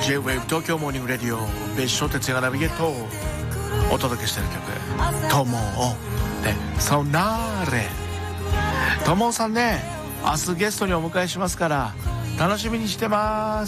J-Wave 東京モーニングレディオ別所哲也がナビゲートをお届けしている曲ともでソナーレ。ともさんね、明日ゲストにお迎えしますから楽しみにしてます。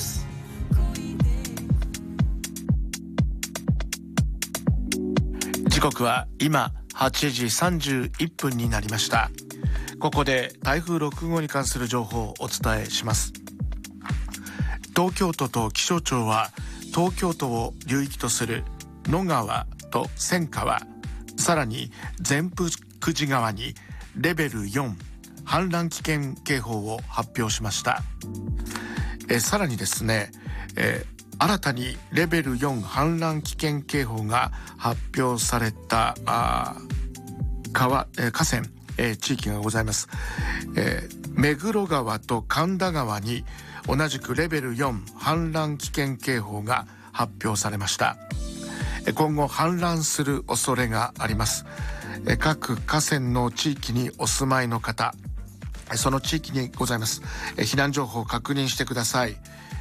時刻は今8時31分になりました。ここで台風6号に関する情報をお伝えします。東京都と気象庁は東京都を流域とする野川と千川、さらに善福寺川にレベル4氾濫危険警報を発表しました。さらにですね、新たにレベル4氾濫危険警報が発表された河川、地域がございます。目黒川と神田川に同じくレベル4氾濫危険警報が発表されました。今後氾濫する恐れがあります。各河川の地域にお住まいの方、その地域にございます避難情報を確認してください。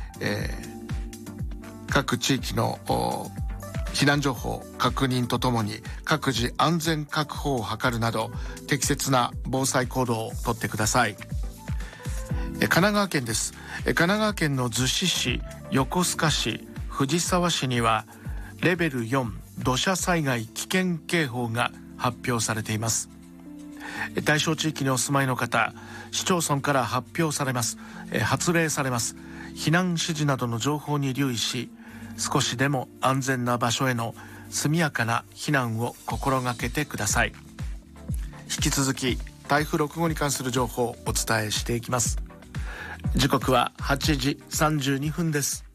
各地域の避難情報確認とともに各自安全確保を図るなど適切な防災行動をとってください。神奈川県です。神奈川県の逗子市、横須賀市、藤沢市にはレベル4土砂災害危険警報が発表されています。対象地域にお住まいの方、市町村から発表されます、発令されます避難指示などの情報に留意し、少しでも安全な場所への速やかな避難を心がけてください。引き続き台風6号に関する情報をお伝えしていきます。時刻は8時32分です。